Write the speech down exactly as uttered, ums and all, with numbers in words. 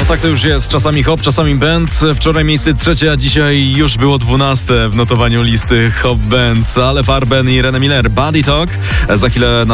tak to już jest. Czasami hop, czasami band. Wczoraj miejsce trzecie, a dzisiaj już było dwunaste w notowaniu listy Hop Bands. Ale Farben i René Miller, Body Talk. Za chwilę na